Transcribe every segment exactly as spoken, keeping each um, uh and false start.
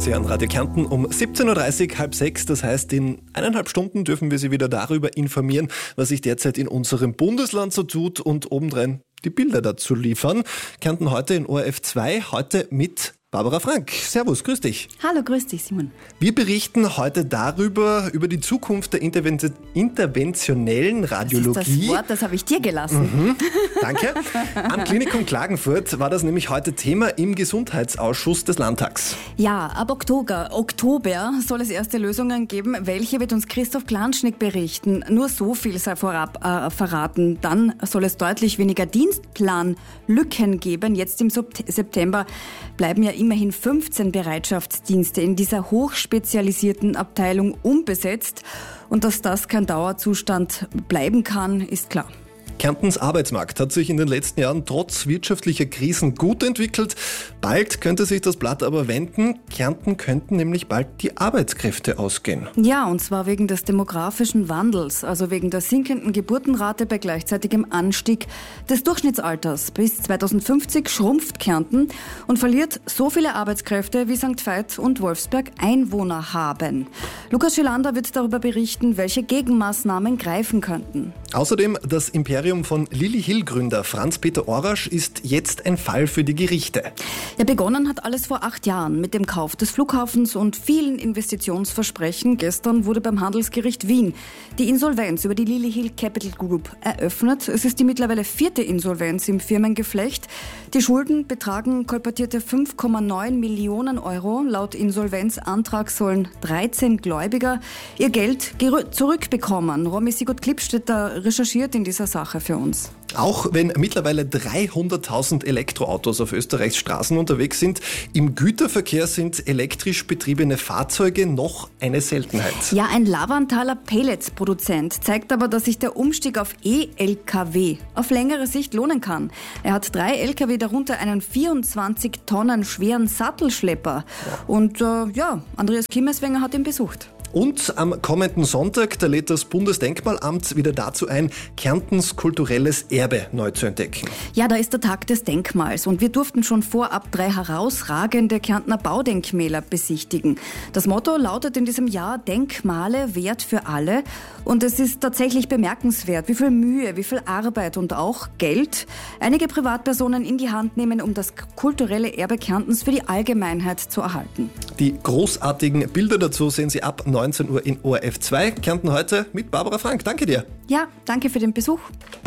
Sie an Radio Kärnten um siebzehn Uhr dreißig, halb sechs. Das heißt, in eineinhalb Stunden dürfen wir Sie wieder darüber informieren, was sich derzeit in unserem Bundesland so tut und obendrein die Bilder dazu liefern. Kärnten heute in O R F zwei, heute mit Barbara Frank. Servus, grüß dich. Hallo, grüß dich, Simon. Wir berichten heute darüber, über die Zukunft der Interven- interventionellen Radiologie. Das ist das Wort, das habe ich dir gelassen. Mhm, danke. Am Klinikum Klagenfurt war das nämlich heute Thema im Gesundheitsausschuss des Landtags. Ja, ab Oktober, Oktober soll es erste Lösungen geben. Welche wird uns Christoph Klanschnick berichten? Nur so viel sei vorab äh, verraten. Dann soll es deutlich weniger Dienstplanlücken geben. Jetzt im September bleiben ja immerhin fünfzehn Bereitschaftsdienste in dieser hochspezialisierten Abteilung unbesetzt. Und dass das kein Dauerzustand bleiben kann, ist klar. Kärntens Arbeitsmarkt hat sich in den letzten Jahren trotz wirtschaftlicher Krisen gut entwickelt. Bald könnte sich das Blatt aber wenden. Kärnten könnten nämlich bald die Arbeitskräfte ausgehen. Ja, und zwar wegen des demografischen Wandels, also wegen der sinkenden Geburtenrate bei gleichzeitigem Anstieg des Durchschnittsalters. Bis zweitausendfünfzig schrumpft Kärnten und verliert so viele Arbeitskräfte, wie Sankt Veit und Wolfsberg Einwohner haben. Lukas Schilander wird darüber berichten, welche Gegenmaßnahmen greifen könnten. Außerdem das Imperium von Lilly Hill-Gründer Franz-Peter Orasch ist jetzt ein Fall für die Gerichte. Ja, begonnen hat alles vor acht Jahren mit dem Kauf des Flughafens und vielen Investitionsversprechen. Gestern wurde beim Handelsgericht Wien die Insolvenz über die Lilly Hill Capital Group eröffnet. Es ist die mittlerweile vierte Insolvenz im Firmengeflecht. Die Schulden betragen kolportierte fünf Komma neun Millionen Euro. Laut Insolvenzantrag sollen dreizehn Gläubiger ihr Geld gerü- zurückbekommen. Romy Sigurd-Klippstetter recherchiert in dieser Sache für uns. Auch wenn mittlerweile dreihunderttausend Elektroautos auf Österreichs Straßen unterwegs sind, im Güterverkehr sind elektrisch betriebene Fahrzeuge noch eine Seltenheit. Ja, ein Lavanthaler Pellets-Produzent zeigt aber, dass sich der Umstieg auf E-L K W auf längere Sicht lohnen kann. Er hat drei L K W, darunter einen vierundzwanzig Tonnen schweren Sattelschlepper. Und äh, ja, Andreas Kimmeswenger hat ihn besucht. Und am kommenden Sonntag, da lädt das Bundesdenkmalamt wieder dazu ein, Kärntens kulturelles Erbe neu zu entdecken. Ja, da ist der Tag des Denkmals und wir durften schon vorab drei herausragende Kärntner Baudenkmäler besichtigen. Das Motto lautet in diesem Jahr Denkmale Wert für alle und es ist tatsächlich bemerkenswert, wie viel Mühe, wie viel Arbeit und auch Geld einige Privatpersonen in die Hand nehmen, um das kulturelle Erbe Kärntens für die Allgemeinheit zu erhalten. Die großartigen Bilder dazu sehen Sie ab neunzehn Uhr in O R F zwei. Kärnten heute mit Barbara Frank. Danke dir. Ja, danke für den Besuch.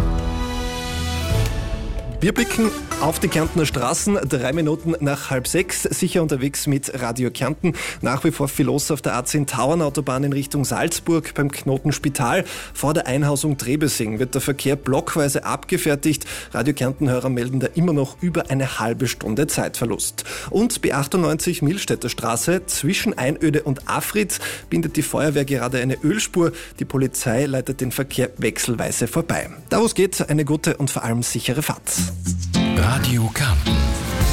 Wir blicken auf die Kärntner Straßen, drei Minuten nach halb sechs, sicher unterwegs mit Radio Kärnten. Nach wie vor viel los auf der A zehn Tauernautobahn in Richtung Salzburg beim Knoten Spital. Vor der Einhausung Trebesing wird der Verkehr blockweise abgefertigt. Radio Kärnten-Hörer melden da immer noch über eine halbe Stunde Zeitverlust. Und B achtundneunzig Millstätter Straße zwischen Einöde und Afritz bindet die Feuerwehr gerade eine Ölspur. Die Polizei leitet den Verkehr wechselweise vorbei. Da wo es geht, eine gute und vor allem sichere Fahrt. Radio Kärnten.